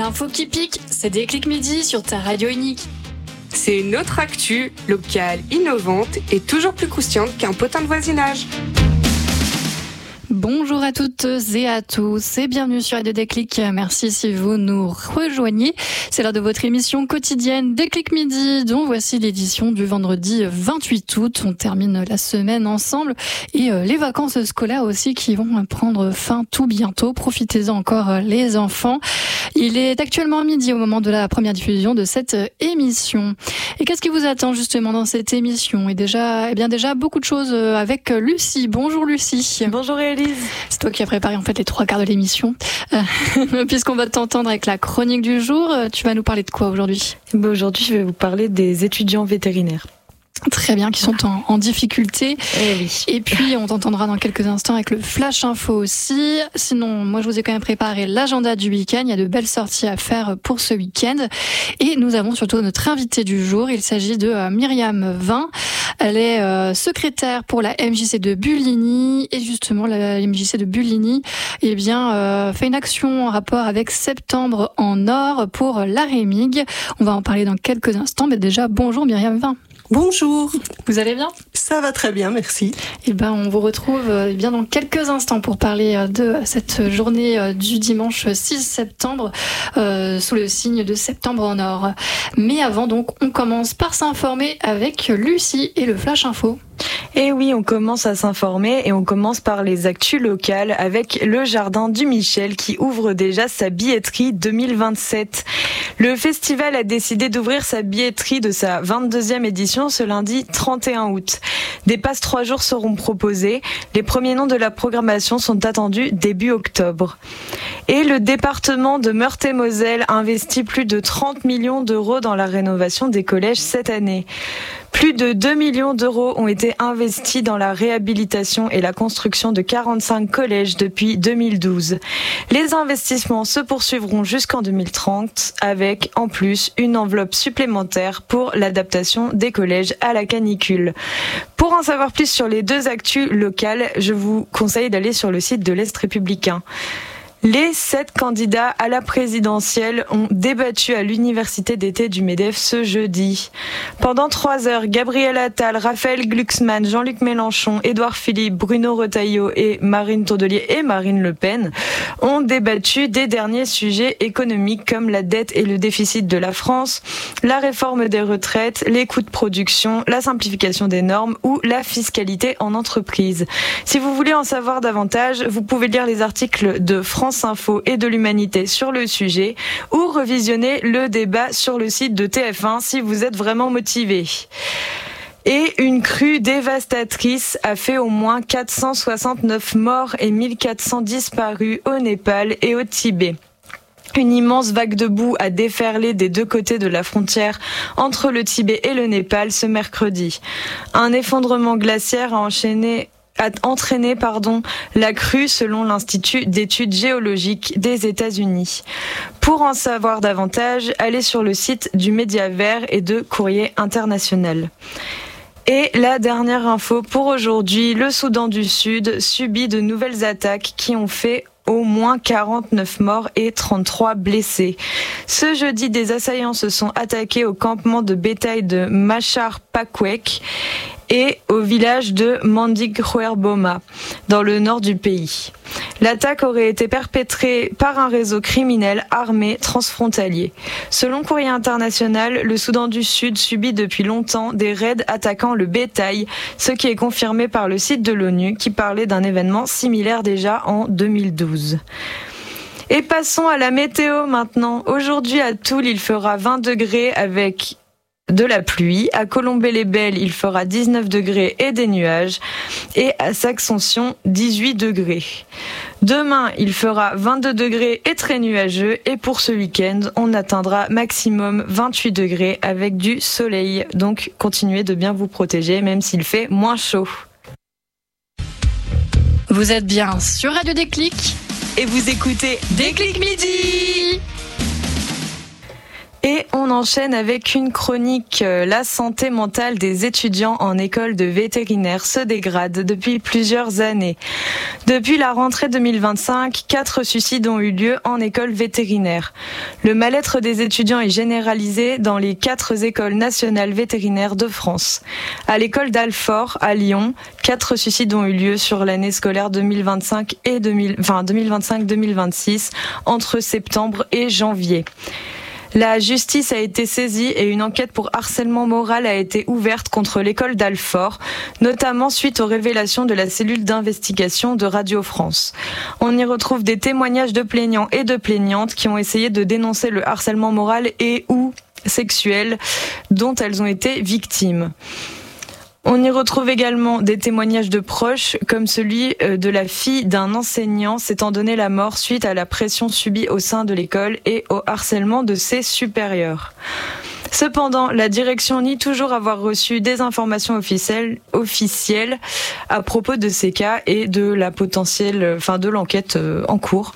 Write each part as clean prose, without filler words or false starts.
L'info qui pique, c'est Déclic Midi sur ta radio unique. C'est notre actu locale, innovante et toujours plus croustillante qu'un potin de voisinage. Bonjour à toutes et à tous et bienvenue sur Radio Déclic. Merci si vous nous rejoignez. C'est l'heure de votre émission quotidienne Déclic Midi, dont voici l'édition du vendredi 28 août. On termine la semaine ensemble et les vacances scolaires aussi qui vont prendre fin tout bientôt. Profitez-en encore les enfants. Il est actuellement midi au moment de la première diffusion de cette émission. Et qu'est-ce qui vous attend justement dans cette émission? Et déjà beaucoup de choses avec Lucie. Bonjour Lucie. Bonjour Élise. C'est toi qui as préparé en fait les 3 quarts de l'émission. Puisqu'on va t'entendre avec la chronique du jour, tu vas nous parler de quoi aujourd'hui? Aujourd'hui, je vais vous parler des étudiants vétérinaires. Très bien, qui sont en difficulté. Oui. Et puis, on t'entendra dans quelques instants avec le Flash Info aussi. Sinon, moi, je vous ai quand même préparé l'agenda du week-end. Il y a de belles sorties à faire pour ce week-end. Et nous avons surtout notre invitée du jour. Il s'agit de Myriam Vin. Elle est secrétaire pour la MJC de Bulligny. Et justement, la MJC de Bulligny, fait une action en rapport avec Septembre en Or pour la Rémig. On va en parler dans quelques instants. Mais déjà, bonjour Myriam Vin. Bonjour. Vous allez bien? Ça va très bien, merci. On vous retrouve dans quelques instants pour parler de cette journée du dimanche 6 septembre sous le signe de Septembre en Or. Mais avant, donc, on commence par s'informer avec Lucie et le Flash Info. Et oui, on commence à s'informer et on commence par les actus locales avec le Jardin du Michel qui ouvre déjà sa billetterie 2027. Le festival a décidé d'ouvrir sa billetterie de sa 22e édition ce lundi 31 août. Des passes 3 jours seront proposés. Les premiers noms de la programmation sont attendus début octobre. Et le département de Meurthe-et-Moselle investit plus de 30 millions d'euros dans la rénovation des collèges cette année. Plus de 2 millions d'euros ont été investis dans la réhabilitation et la construction de 45 collèges depuis 2012. Les investissements se poursuivront jusqu'en 2030 avec, en plus, une enveloppe supplémentaire pour l'adaptation des collèges à la canicule. Pour en savoir plus sur les 2 actus locales, je vous conseille d'aller sur le site de l'Est républicain. Les 7 candidats à la présidentielle ont débattu à l'université d'été du MEDEF ce jeudi. Pendant 3 heures, Gabriel Attal, Raphaël Glucksmann, Jean-Luc Mélenchon, Édouard Philippe, Bruno Retailleau et Marine Tondelier et Marine Le Pen ont débattu des derniers sujets économiques comme la dette et le déficit de la France, la réforme des retraites, les coûts de production, la simplification des normes ou la fiscalité en entreprise. Si vous voulez en savoir davantage, vous pouvez lire les articles de France Info et de l'Humanité sur le sujet ou revisionner le débat sur le site de TF1 si vous êtes vraiment motivé. Et une crue dévastatrice a fait au moins 469 morts et 1400 disparus au Népal et au Tibet. Une immense vague de boue a déferlé des 2 côtés de la frontière entre le Tibet et le Népal ce mercredi. Un effondrement glaciaire a entraîné la crue selon l'Institut d'études géologiques des États-Unis. Pour en savoir davantage, allez sur le site du Média Vert et de Courrier International. Et la dernière info pour aujourd'hui, le Soudan du Sud subit de nouvelles attaques qui ont fait au moins 49 morts et 33 blessés. Ce jeudi, des assaillants se sont attaqués au campement de bétail de Machar Pakwek et au village de Mandighuerboma, dans le nord du pays. L'attaque aurait été perpétrée par un réseau criminel armé transfrontalier. Selon Courrier International, le Soudan du Sud subit depuis longtemps des raids attaquant le bétail, ce qui est confirmé par le site de l'ONU qui parlait d'un événement similaire déjà en 2012. Et passons à la météo maintenant. Aujourd'hui à Toul, il fera 20 degrés avec de la pluie. À Colombey-les-Belles, il fera 19 degrés et des nuages. Et à Saxonsion, 18 degrés. Demain, il fera 22 degrés et très nuageux. Et pour ce week-end, on atteindra maximum 28 degrés avec du soleil. Donc, continuez de bien vous protéger, même s'il fait moins chaud. Vous êtes bien sur Radio Déclic. Et vous écoutez Déclic Midi. Et on enchaîne avec une chronique. La santé mentale des étudiants en école de vétérinaire se dégrade depuis plusieurs années. Depuis la rentrée 2025, 4 suicides ont eu lieu en école vétérinaire. Le mal-être des étudiants est généralisé dans les 4 écoles nationales vétérinaires de France. À l'école d'Alfort, à Lyon, 4 suicides ont eu lieu sur l'année scolaire 2025-2026, entre septembre et janvier. La justice a été saisie et une enquête pour harcèlement moral a été ouverte contre l'école d'Alfort, notamment suite aux révélations de la cellule d'investigation de Radio France. On y retrouve des témoignages de plaignants et de plaignantes qui ont essayé de dénoncer le harcèlement moral et ou sexuel dont elles ont été victimes. On y retrouve également des témoignages de proches, comme celui de la fille d'un enseignant s'étant donné la mort suite à la pression subie au sein de l'école et au harcèlement de ses supérieurs. Cependant, la direction nie toujours avoir reçu des informations officielles à propos de ces cas et de de l'enquête en cours.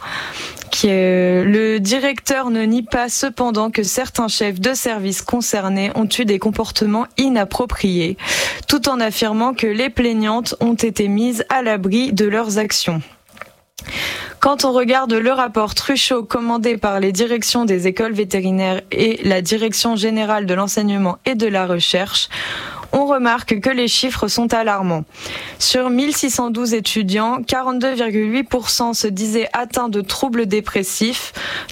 Le directeur ne nie pas cependant que certains chefs de service concernés ont eu des comportements inappropriés, tout en affirmant que les plaignantes ont été mises à l'abri de leurs actions. Quand on regarde le rapport Truchot commandé par les directions des écoles vétérinaires et la Direction générale de l'enseignement et de la recherche, on remarque que les chiffres sont alarmants. Sur 1612 étudiants, 42,8% se disaient atteints de troubles dépressifs,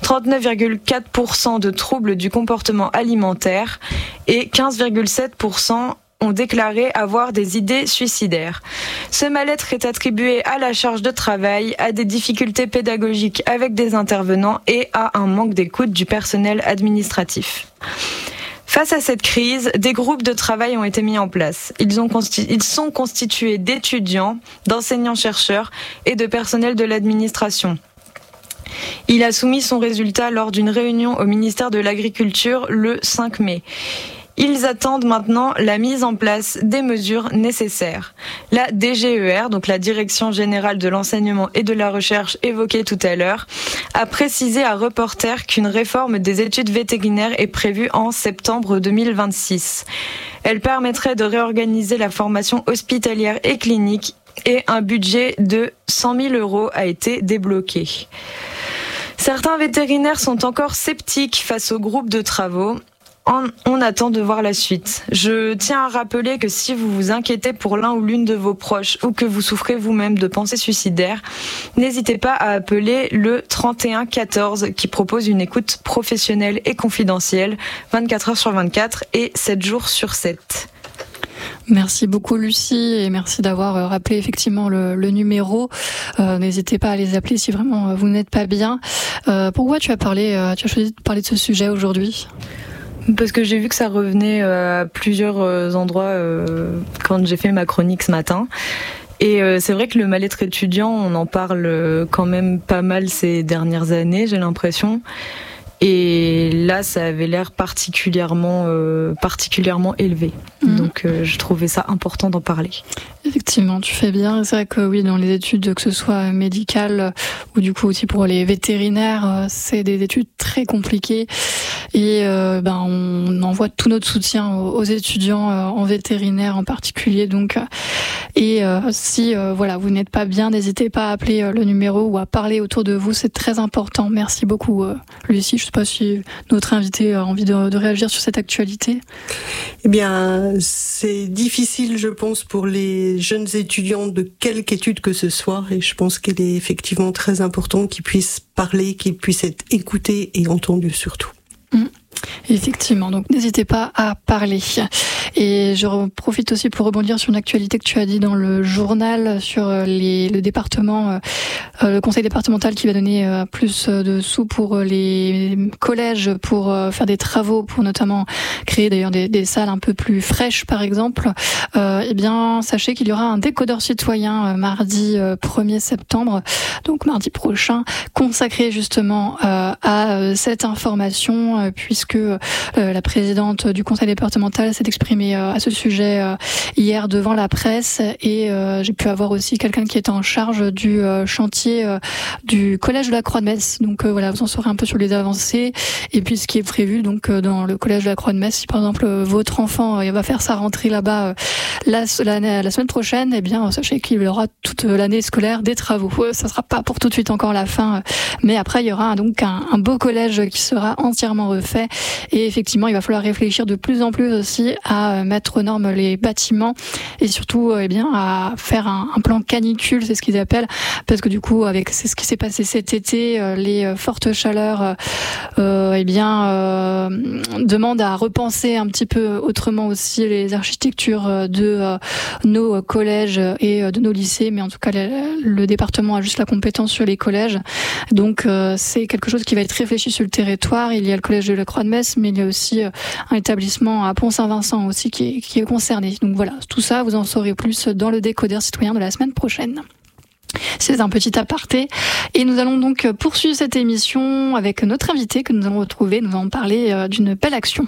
39,4% de troubles du comportement alimentaire et 15,7% ont déclaré avoir des idées suicidaires. Ce mal-être est attribué à la charge de travail, à des difficultés pédagogiques avec des intervenants et à un manque d'écoute du personnel administratif. Face à cette crise, des groupes de travail ont été mis en place. Ils sont constitués d'étudiants, d'enseignants-chercheurs et de personnel de l'administration. Il a soumis son résultat lors d'une réunion au ministère de l'Agriculture le 5 mai. Ils attendent maintenant la mise en place des mesures nécessaires. La DGER, donc la Direction générale de l'enseignement et de la recherche évoquée tout à l'heure, a précisé à Reporter qu'une réforme des études vétérinaires est prévue en septembre 2026. Elle permettrait de réorganiser la formation hospitalière et clinique et un budget de 100 000 € a été débloqué. Certains vétérinaires sont encore sceptiques face au groupe de travaux. On attend de voir la suite. Je tiens à rappeler que si vous vous inquiétez pour l'un ou l'une de vos proches ou que vous souffrez vous-même de pensées suicidaires, n'hésitez pas à appeler le 31 14 qui propose une écoute professionnelle et confidentielle 24 heures sur 24 et 7 jours sur 7. Merci beaucoup Lucie et merci d'avoir rappelé effectivement le numéro. N'hésitez pas à les appeler si vraiment vous n'êtes pas bien. Pourquoi tu as choisi de parler de ce sujet aujourd'hui ? Parce que j'ai vu que ça revenait à plusieurs endroits quand j'ai fait ma chronique ce matin. Et c'est vrai que le mal-être étudiant, on en parle quand même pas mal ces dernières années, j'ai l'impression. Et là, ça avait l'air particulièrement élevé. Donc, je trouvais ça important d'en parler. Effectivement, tu fais bien. C'est vrai que oui, dans les études, que ce soit médicales ou du coup aussi pour les vétérinaires, c'est des études très compliquées. Et on envoie tout notre soutien aux étudiants en vétérinaire en particulier. Donc, si vous n'êtes pas bien, n'hésitez pas à appeler le numéro ou à parler autour de vous. C'est très important. Merci beaucoup, Lucie. Je ne sais pas si notre invité a envie de réagir sur cette actualité. Eh bien, c'est difficile, je pense, pour les jeunes étudiants de quelque étude que ce soit. Et je pense qu'il est effectivement très important qu'ils puissent parler, qu'ils puissent être écoutés et entendus surtout. Effectivement, donc n'hésitez pas à parler. Et je profite aussi pour rebondir sur une actualité que tu as dit dans le journal sur le département, le conseil départemental qui va donner plus de sous pour les collèges pour faire des travaux, pour notamment créer d'ailleurs des salles un peu plus fraîches par exemple. Eh bien, sachez qu'il y aura un décodeur citoyen mardi 1er septembre, donc mardi prochain, consacré justement à cette information puisque la présidente du conseil départemental s'est exprimée exprimé à ce sujet hier devant la presse, et j'ai pu avoir aussi quelqu'un qui était en charge du chantier du collège de la Croix-de-Metz. Donc voilà, vous en saurez un peu sur les avancées et puis ce qui est prévu donc dans le collège de la Croix-de-Metz. Si par exemple votre enfant va faire sa rentrée là-bas la semaine prochaine, eh bien sachez qu'il aura toute l'année scolaire des travaux. Ça sera pas pour tout de suite encore la fin, mais après il y aura donc un beau collège qui sera entièrement refait, et effectivement il va falloir réfléchir de plus en plus aussi à mettre aux normes les bâtiments, et surtout à faire un plan canicule, c'est ce qu'ils appellent, parce que du coup c'est ce qui s'est passé cet été, les fortes chaleurs demandent à repenser un petit peu autrement aussi les architectures de nos collèges et de nos lycées, mais en tout cas le département a juste la compétence sur les collèges, donc c'est quelque chose qui va être réfléchi sur le territoire. Il y a le collège de la Croix-de-Metz, mais il y a aussi un établissement à Pont-Saint-Vincent aussi qui est concerné. Donc voilà, tout ça vous en saurez plus dans le décodeur citoyen de la semaine prochaine. C'est un petit aparté, et nous allons donc poursuivre cette émission avec notre invité que nous allons retrouver. Nous allons parler d'une belle action.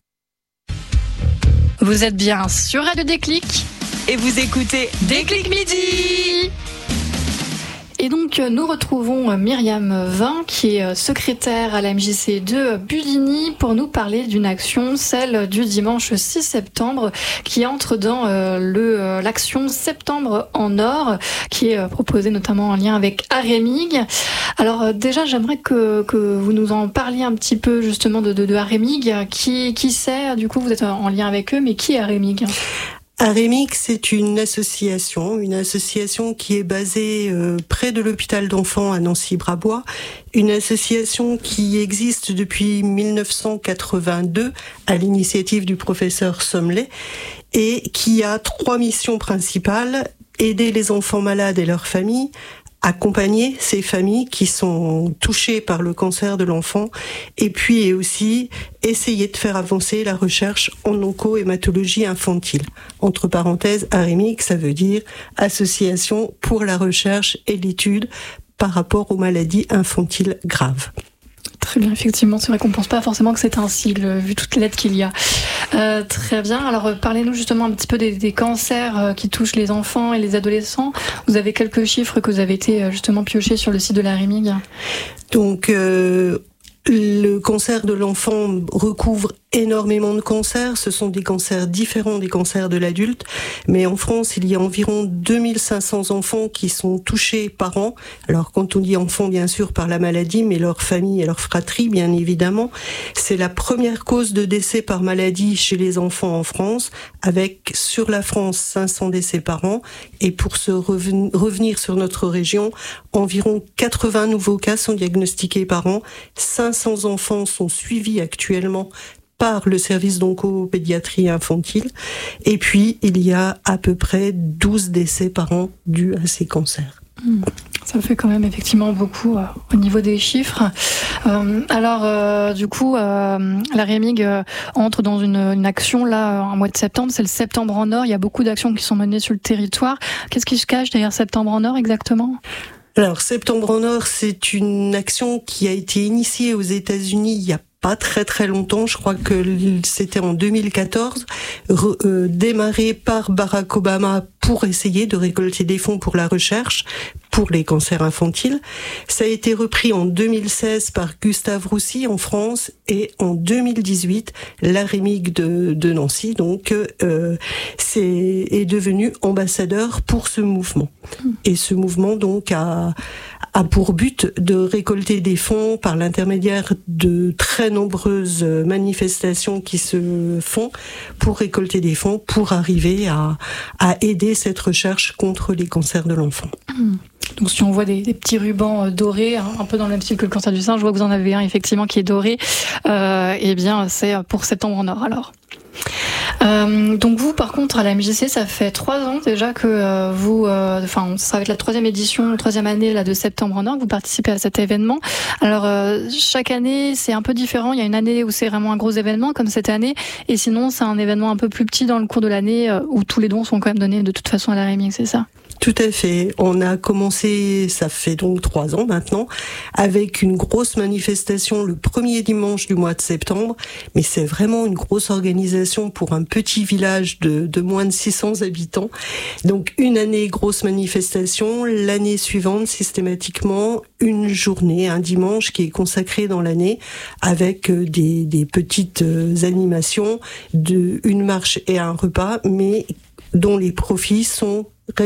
Vous êtes bien sur Radio Déclic et vous écoutez Déclic Midi. Et donc nous retrouvons Myriam Vin, qui est secrétaire à la MJC de Buligny, pour nous parler d'une action, celle du dimanche 6 septembre, qui entre dans l'action Septembre en Or, qui est proposée notamment en lien avec Arémig. Alors déjà, j'aimerais que vous nous en parliez un petit peu justement de Arémig. Qui c'est? Du coup, vous êtes en lien avec eux, mais qui est Arémig? Arémig, c'est une association qui est basée près de l'hôpital d'enfants à Nancy-Brabois, une association qui existe depuis 1982 à l'initiative du professeur Sommelet, et qui a 3 missions principales: aider les enfants malades et leurs familles, accompagner ces familles qui sont touchées par le cancer de l'enfant, et puis aussi essayer de faire avancer la recherche en oncohématologie infantile. Entre parenthèses, Arémig, ça veut dire Association pour la recherche et l'étude par rapport aux maladies infantiles graves. Très bien, effectivement, c'est vrai qu'on ne pense pas forcément que c'est un sigle, vu toute l'aide qu'il y a. Très bien, alors parlez-nous justement un petit peu des cancers qui touchent les enfants et les adolescents. Vous avez quelques chiffres que vous avez été justement piochés sur le site de l'Arémig. Donc, le cancer de l'enfant recouvre énormément de cancers. Ce sont des cancers différents des cancers de l'adulte, mais en France, il y a environ 2500 enfants qui sont touchés par an. Alors, quand on dit enfants, bien sûr, par la maladie, mais leur famille et leur fratrie, bien évidemment. C'est la première cause de décès par maladie chez les enfants en France, avec, sur la France, 500 décès par an. Et pour se revenir sur notre région, environ 80 nouveaux cas sont diagnostiqués par an. 500 enfants sont suivis actuellement par le service d'oncopédiatrie infantile. Et puis, il y a à peu près 12 décès par an dus à ces cancers. Ça fait quand même effectivement beaucoup au niveau des chiffres. Du coup, l'Arémig entre dans une action là, en mois de septembre. C'est le Septembre en Or. Il y a beaucoup d'actions qui sont menées sur le territoire. Qu'est-ce qui se cache derrière Septembre en Or exactement ? Alors, Septembre en Or, c'est une action qui a été initiée aux États-Unis il y a pas très longtemps, je crois que c'était en 2014, démarré par Barack Obama pour essayer de récolter des fonds pour la recherche pour les cancers infantiles. Ça a été repris en 2016 par Gustave Roussy en France, et en 2018, l'Arémig de Nancy donc est devenu ambassadeur pour ce mouvement. Et ce mouvement donc a pour but de récolter des fonds par l'intermédiaire de très nombreuses manifestations qui se font pour récolter des fonds pour arriver à aider cette recherche contre les cancers de l'enfant. Donc si on voit des petits rubans dorés, un peu dans le même style que le cancer du sein, je vois que vous en avez un effectivement qui est doré, eh bien c'est pour Septembre en Or alors. Donc vous, par contre, à la MJC, ça fait 3 ans déjà que ça va être la 3e édition, la 3e année là de Septembre en Or, que vous participez à cet événement. Alors chaque année, c'est un peu différent. Il y a une année où c'est vraiment un gros événement, comme cette année, et sinon c'est un événement un peu plus petit dans le cours de l'année où tous les dons sont quand même donnés de toute façon à l'Arémig, c'est ça ? Tout à fait. On a commencé, ça fait donc 3 ans maintenant, avec une grosse manifestation le premier dimanche du mois de septembre. Mais c'est vraiment une grosse organisation pour un petit village de moins de 600 habitants. Donc une année, grosse manifestation. L'année suivante, systématiquement, une journée, un dimanche qui est consacré dans l'année avec des petites animations, une marche et un repas, mais dont les profits sont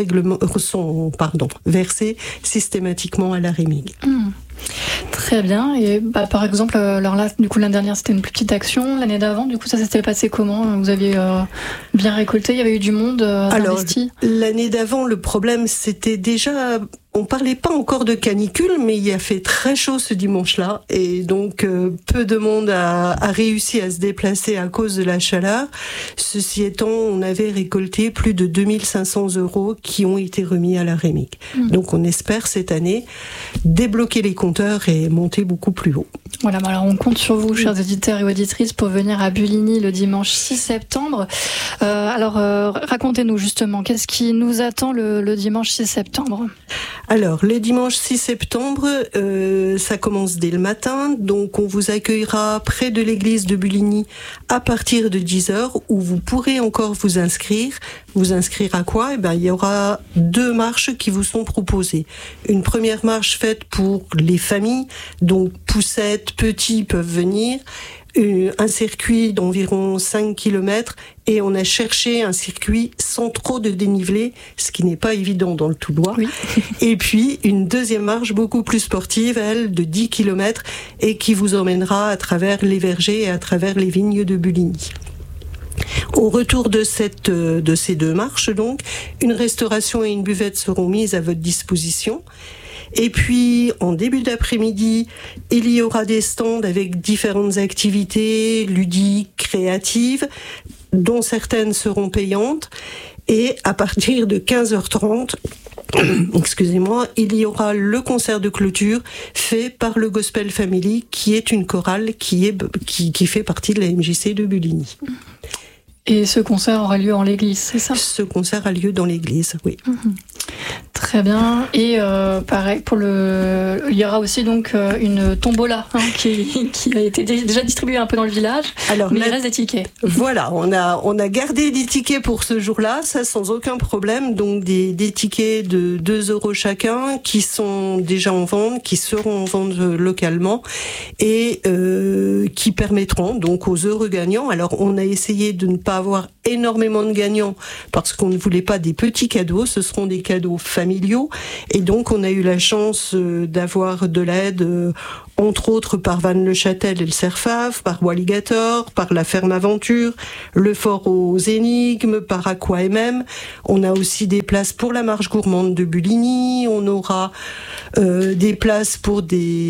versés systématiquement à la REMIG. Très bien. Et par exemple, alors là, du coup, l'année dernière, c'était une plus petite action. L'année d'avant, du coup, ça s'était passé comment ? Vous aviez bien récolté ? Il y avait eu du monde investi ? L'année d'avant, le problème, c'était déjà... On parlait pas encore de canicule, mais il a fait très chaud ce dimanche-là, et donc peu de monde a réussi à se déplacer à cause de la chaleur. Ceci étant, on avait récolté plus de 2500 € qui ont été remis à la REMIG. Donc on espère cette année débloquer les compteurs et monter beaucoup plus haut. Voilà, alors on compte sur vous, chers auditeurs et auditrices, pour venir à Buligny le dimanche 6 septembre. Racontez-nous justement, qu'est-ce qui nous attend le dimanche 6 septembre ? Alors, le dimanche 6 septembre, ça commence dès le matin, donc on vous accueillera près de l'église de Buligny à partir de 10h, où vous pourrez encore vous inscrire. Vous inscrire à quoi ? Il y aura 2 marches qui vous sont proposées. Une première marche faite pour les familles, donc poussettes, petits peuvent venir. Un circuit d'environ 5 km, et on a cherché un circuit sans trop de dénivelé, ce qui n'est pas évident dans le Toulois. Oui. Et puis une deuxième marche beaucoup plus sportive, elle, de 10 km, et qui vous emmènera à travers les vergers et à travers les vignes de Buligny. Au retour de ces 2 marches, donc, une restauration et une buvette seront mises à votre disposition. Et puis, en début d'après-midi, il y aura des stands avec différentes activités ludiques, créatives, dont certaines seront payantes. Et à partir de 15h30, il y aura le concert de clôture fait par le Gospel Family, qui est une chorale qui fait partie de la MJC de Buligny. Et ce concert aura lieu en l'église, c'est ça ? Ce concert a lieu dans l'église, oui. Très bien. Et pareil, il y aura aussi donc une tombola qui a été déjà distribuée un peu dans le village. Alors, mais il reste des tickets. Voilà, on a gardé des tickets pour ce jour-là, ça sans aucun problème. Donc des tickets de 2 € chacun qui sont déjà en vente, qui seront en vente localement et qui permettront donc aux heureux gagnants. Alors on a essayé de ne pas avoir énormément de gagnants parce qu'on ne voulait pas des petits cadeaux, ce seront des cadeaux familiaux, et donc on a eu la chance d'avoir de l'aide entre autres par Vannes-le-Châtel et le Cerfave, par Walligator, par la Ferme Aventure, le Fort aux Énigmes, par Aqua MM. On a aussi des places pour la marche gourmande de Buligny, on aura des places pour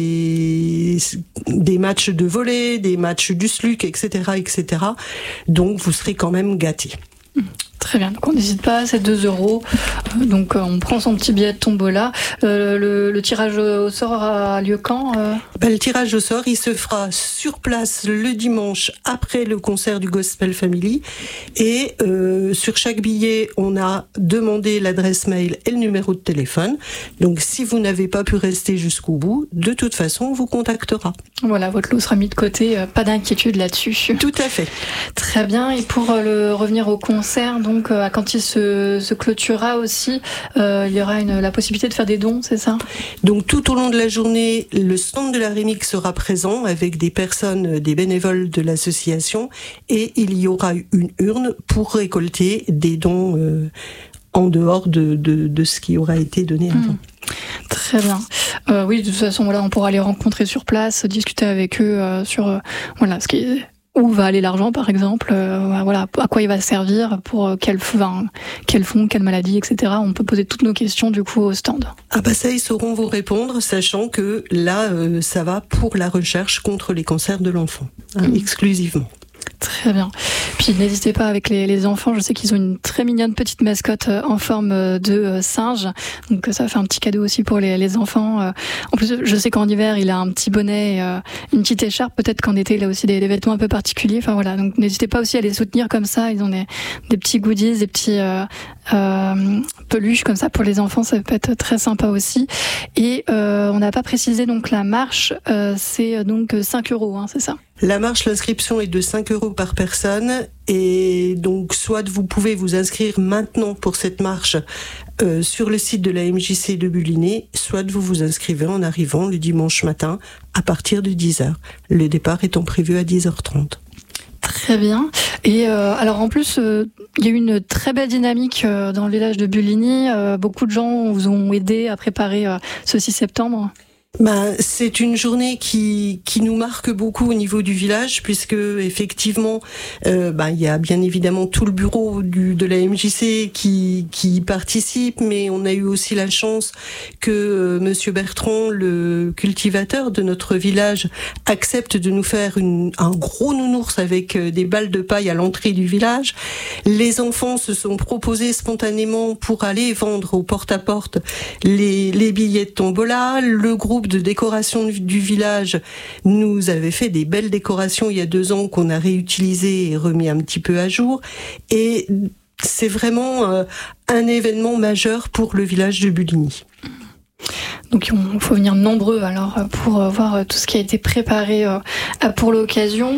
des matchs de volley, des matchs du SLUC, etc., etc. Donc vous serez quand même gâtés. Très bien, donc on n'hésite pas, c'est 2 €. Donc on prend son petit billet de tombola. Le tirage au sort aura lieu quand Le tirage au sort, il se fera sur place le dimanche après le concert du Gospel Family. Et sur chaque billet, on a demandé l'adresse mail et le numéro de téléphone. Donc si vous n'avez pas pu rester jusqu'au bout, de toute façon, on vous contactera. Voilà, votre lot sera mis de côté, pas d'inquiétude là-dessus. Tout à fait. Très bien, et pour revenir au concert, donc quand il se clôturera aussi, il y aura la possibilité de faire des dons, c'est ça ? Donc tout au long de la journée, le stand de la REMIG sera présent avec des personnes, des bénévoles de l'association, et il y aura une urne pour récolter des dons en dehors de ce qui aura été donné avant. Très bien. Oui, de toute façon, voilà, on pourra les rencontrer sur place, discuter avec eux sur ce qui est... Où va aller l'argent, par exemple, voilà, à quoi il va servir, pour quel fonds, quelle maladie, etc. On peut poser toutes nos questions, du coup, au stand. Ça, ils sauront vous répondre, sachant que là, ça va pour la recherche contre les cancers de l'enfant, exclusivement. Très bien. Puis n'hésitez pas avec les enfants, je sais qu'ils ont une très mignonne petite mascotte en forme de singe, donc ça fait un petit cadeau aussi pour les enfants. En plus, je sais qu'en hiver, il a un petit bonnet, une petite écharpe, peut-être qu'en été, il a aussi des vêtements un peu particuliers. Enfin voilà, donc n'hésitez pas aussi à les soutenir comme ça. Ils ont des petits goodies, des petits peluches comme ça pour les enfants, ça peut être très sympa aussi. Et on n'a pas précisé donc la marche, c'est donc 5 €, hein, c'est ça? La marche, l'inscription est de 5 € par personne, et donc soit vous pouvez vous inscrire maintenant pour cette marche sur le site de la MJC de Bulligny, soit vous vous inscrivez en arrivant le dimanche matin à partir de 10h. Le départ étant prévu à 10h30. Très bien. Et alors en plus, il y a eu une très belle dynamique dans le village de Bulligny. Beaucoup de gens vous ont aidé à préparer ce 6 septembre. C'est une journée qui nous marque beaucoup au niveau du village, puisque effectivement il y a bien évidemment tout le bureau de la MJC qui participe, mais on a eu aussi la chance que Monsieur Bertrand, le cultivateur de notre village, accepte de nous faire un gros nounours avec des balles de paille à l'entrée du village. Les enfants se sont proposés spontanément pour aller vendre au porte-à-porte les billets de tombola. Le groupe de décoration du village nous avait fait des belles décorations il y a 2 ans qu'on a réutilisées et remis un petit peu à jour, et c'est vraiment un événement majeur pour le village de Bulligny. Donc il faut venir nombreux alors pour voir tout ce qui a été préparé pour l'occasion.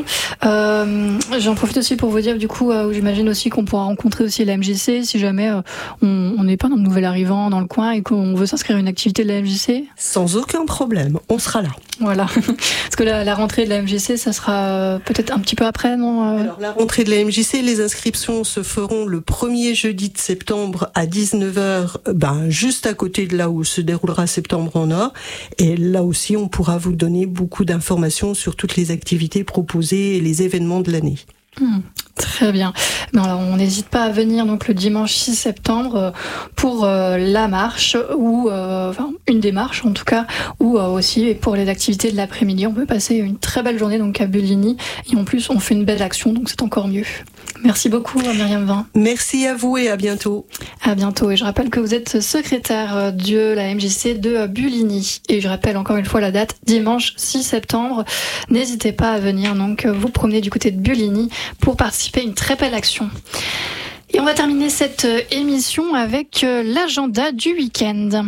J'en profite aussi pour vous dire du coup, j'imagine aussi qu'on pourra rencontrer aussi la MJC si jamais on n'est pas un nouvel arrivant dans le coin et qu'on veut s'inscrire à une activité de la MJC. Sans aucun problème, on sera là. Voilà, parce que la rentrée de la MJC, ça sera peut-être un petit peu après, non Alors la rentrée de la MJC, les inscriptions se feront le 1er jeudi de septembre à 19h, juste à côté de là où se déroulera Septembre en Or. Et là aussi, on pourra vous donner beaucoup d'informations sur toutes les activités proposées et les événements de l'année. Très bien. Alors, on n'hésite pas à venir donc le dimanche 6 septembre pour la marche ou une des marches en tout cas, ou aussi pour les activités de l'après-midi. On peut passer une très belle journée donc à Bulligny, et en plus on fait une belle action, donc c'est encore mieux. Merci beaucoup Myriam Vin. Merci à vous et à bientôt. À bientôt. Et je rappelle que vous êtes secrétaire de la MJC de Bulligny. Et je rappelle encore une fois la date, dimanche 6 septembre. N'hésitez pas à venir donc vous promener du côté de Bulligny pour participer à une très belle action. Et on va terminer cette émission avec l'agenda du week-end.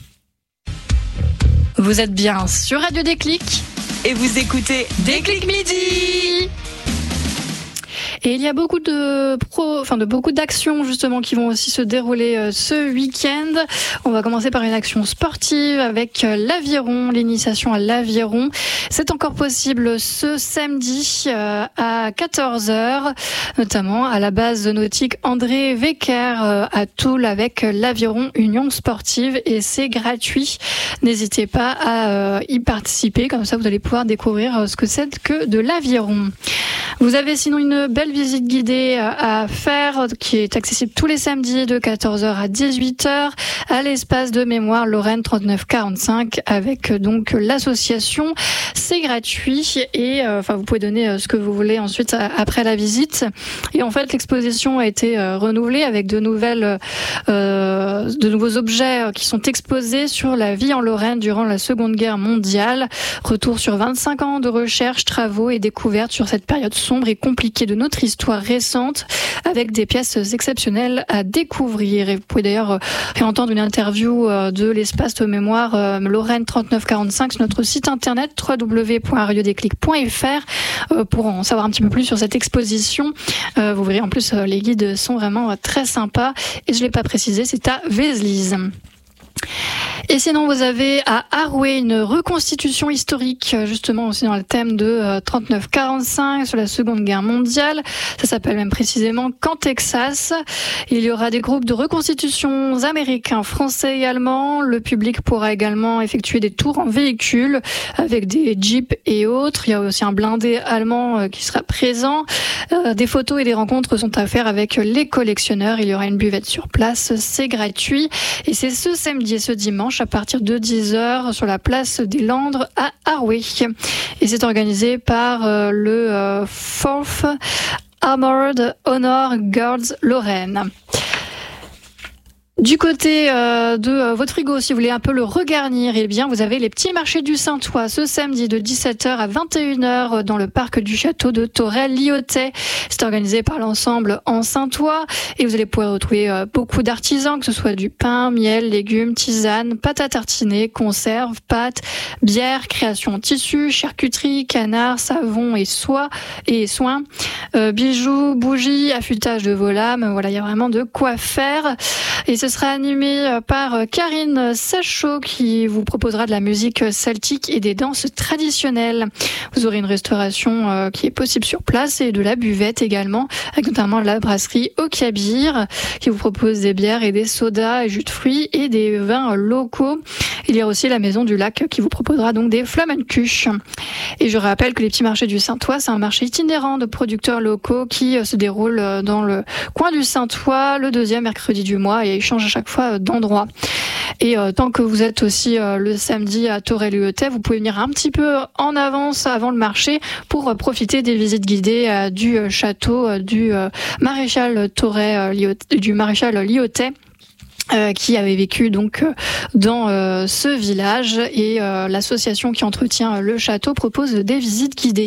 Vous êtes bien sur Radio Déclic et vous écoutez Déclic Midi. Et il y a beaucoup beaucoup d'actions justement qui vont aussi se dérouler ce week-end. On va commencer par une action sportive avec l'aviron, l'initiation à l'aviron. C'est encore possible ce samedi à 14h, notamment à la base nautique André Wecker à Toul avec l'Aviron Union Sportive, et c'est gratuit. N'hésitez pas à y participer, comme ça vous allez pouvoir découvrir ce que c'est que de l'aviron. Vous avez sinon une belle visite guidée à faire qui est accessible tous les samedis de 14h à 18h à l'espace de mémoire Lorraine 3945 avec donc l'association. C'est gratuit et vous pouvez donner ce que vous voulez ensuite après la visite. Et en fait, l'exposition a été renouvelée avec de nouveaux objets qui sont exposés sur la vie en Lorraine durant la Seconde Guerre mondiale. Retour sur 25 ans de recherche, travaux et découvertes sur cette période sombre et compliquée de notre histoire récente, avec des pièces exceptionnelles à découvrir. Et vous pouvez d'ailleurs réentendre une interview de l'espace de mémoire Lorraine 3945 sur notre site internet www.radiodéclic.fr pour en savoir un petit peu plus sur cette exposition. Vous verrez en plus les guides sont vraiment très sympas, et je ne l'ai pas précisé, c'est à Vézelise. Et sinon, vous avez à Arouet une reconstitution historique, justement aussi dans le thème de 39-45 sur la Seconde Guerre mondiale. Ça s'appelle même précisément Camp Texas. Il y aura des groupes de reconstitution américains, français et allemands. Le public pourra également effectuer des tours en véhicule avec des jeeps et autres. Il y a aussi un blindé allemand qui sera présent. Des photos et des rencontres sont à faire avec les collectionneurs. Il y aura une buvette sur place. C'est gratuit. Et c'est ce samedi et ce dimanche à partir de 10h sur la place des Landres à Arouet. Et c'est organisé par le FORF Armored Honor Girls Lorraine. Du côté de votre frigo, si vous voulez un peu le regarnir, eh bien, vous avez les petits marchés du Saint-Ouen ce samedi de 17h à 21h dans le parc du château de Thorel-Lyautey. C'est organisé par l'ensemble en Saint-Ouen et vous allez pouvoir retrouver beaucoup d'artisans, que ce soit du pain, miel, légumes, tisanes, pâtes à tartiner, conserves, pâtes, bières, création en tissu, charcuterie, canard, savon et soins, bijoux, bougies, affûtage de vos lames. Voilà, il y a vraiment de quoi faire. Et ce sera animé par Karine Sachot qui vous proposera de la musique celtique et des danses traditionnelles. Vous aurez une restauration qui est possible sur place et de la buvette également, avec notamment la brasserie Au Cabir qui vous propose des bières et des sodas et jus de fruits et des vins locaux. Il y a aussi la Maison du Lac qui vous proposera donc des flamencuches. Et je rappelle que les petits marchés du Saint-Ouen, c'est un marché itinérant de producteurs locaux qui se déroule dans le coin du Saint-Ouen le deuxième mercredi du mois et change à chaque fois d'endroit. Et tant que vous êtes aussi le samedi à Thorel-Lyautey, vous pouvez venir un petit peu en avance avant le marché pour profiter des visites guidées du château du maréchal Lyautey. Qui avait vécu donc dans ce village et l'association qui entretient le château propose des visites guidées.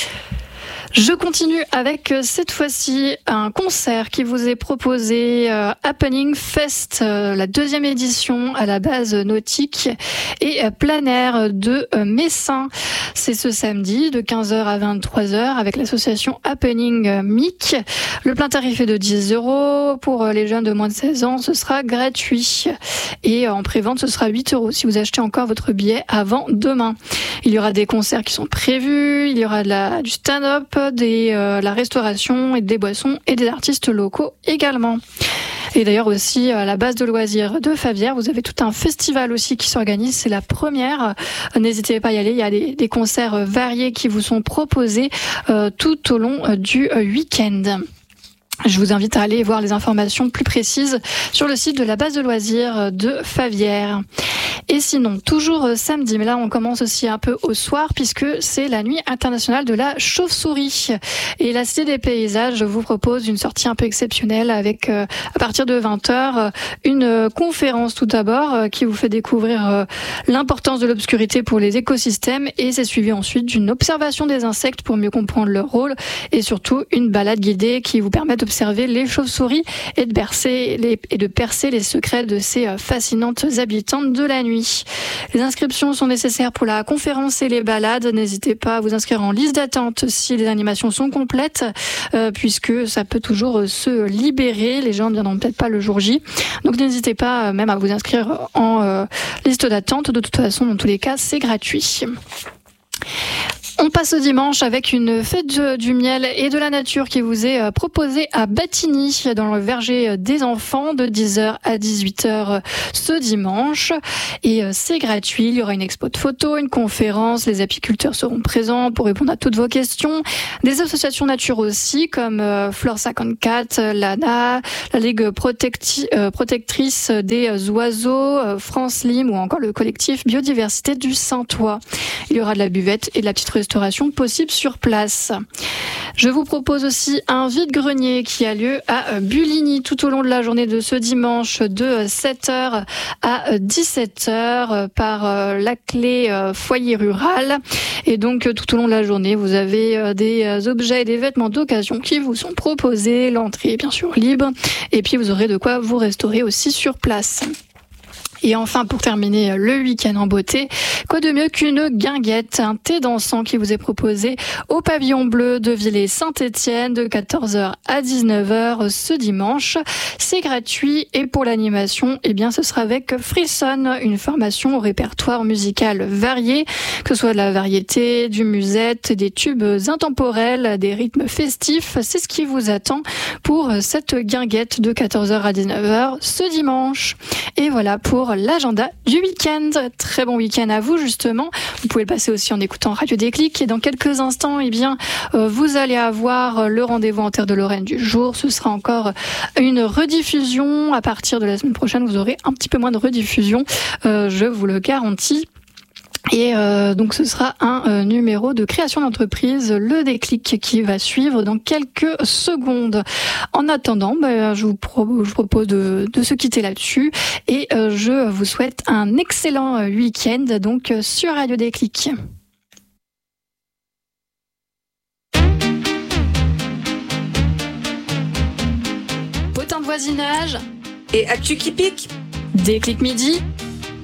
Je continue avec cette fois-ci un concert qui vous est proposé, Happening Fest, la deuxième édition à la base nautique et plein air de Messin. C'est ce samedi de 15h à 23h avec l'association Happening MIC. Le plein tarif est de 10 €. Pour les jeunes de moins de 16 ans, ce sera gratuit. Et en prévente, ce sera 8 € si vous achetez encore votre billet avant demain. Il y aura des concerts qui sont prévus, il y aura du stand-up, la restauration et des boissons et des artistes locaux également. Et d'ailleurs aussi à la base de loisirs de Favière, vous avez tout un festival aussi qui s'organise, c'est la première. N'hésitez pas à y aller, il y a des concerts variés qui vous sont proposés tout au long du week-end. Je vous invite à aller voir les informations plus précises sur le site de la base de loisirs de Favière. Et sinon, toujours samedi, mais là on commence aussi un peu au soir puisque c'est la nuit internationale de la chauve-souris. Et la Cité des Paysages vous propose une sortie un peu exceptionnelle avec, à partir de 20h, une conférence tout d'abord qui vous fait découvrir l'importance de l'obscurité pour les écosystèmes et c'est suivi ensuite d'une observation des insectes pour mieux comprendre leur rôle et surtout une balade guidée qui vous permet d'observer les chauves-souris et de percer les secrets de ces fascinantes habitantes de la nuit. Les inscriptions sont nécessaires pour la conférence et les balades. N'hésitez pas à vous inscrire en liste d'attente si les animations sont complètes, puisque ça peut toujours se libérer. Les gens ne viendront peut-être pas le jour J. Donc n'hésitez pas même à vous inscrire en liste d'attente. De toute façon, dans tous les cas, c'est gratuit. On passe au dimanche avec une fête du miel et de la nature qui vous est proposée à Battigny dans le verger des enfants de 10h à 18h ce dimanche. Et c'est gratuit, il y aura une expo de photos, une conférence, les apiculteurs seront présents pour répondre à toutes vos questions. Des associations nature aussi comme Flore 54, l'ANA, la Ligue protectrice des oiseaux, France Lim ou encore le collectif Biodiversité du Saint-Ouen. Il y aura de la buvette et de la petite restauration possible sur place. Je vous propose aussi un vide-grenier qui a lieu à Buligny tout au long de la journée de ce dimanche de 7h à 17h par la clé foyer rural. Et donc tout au long de la journée, vous avez des objets et des vêtements d'occasion qui vous sont proposés. L'entrée est bien sûr libre. Et puis vous aurez de quoi vous restaurer aussi sur place. Et enfin, pour terminer le week-end en beauté, quoi de mieux qu'une guinguette, un thé dansant qui vous est proposé au Pavillon Bleu de Villers-Saint-Étienne de 14h à 19h ce dimanche. C'est gratuit et pour l'animation, eh bien, ce sera avec Frisson, une formation au répertoire musical varié, que ce soit de la variété, du musette, des tubes intemporels, des rythmes festifs. C'est ce qui vous attend pour cette guinguette de 14h à 19h ce dimanche. Et voilà pour l'agenda du week-end. Très bon week-end à vous justement. Vous pouvez le passer aussi en écoutant Radio Déclic et dans quelques instants, eh bien, vous allez avoir le rendez-vous en Terre de Lorraine du jour. Ce sera encore une rediffusion. À partir de la semaine prochaine, vous aurez un petit peu moins de rediffusion. Je vous le garantis. Et donc ce sera un numéro de création d'entreprise, le déclic, qui va suivre dans quelques secondes. En attendant, je vous propose de se quitter là-dessus et je vous souhaite un excellent week-end donc sur Radio Déclic. Potin de voisinage et actu qui pique. Déclic midi.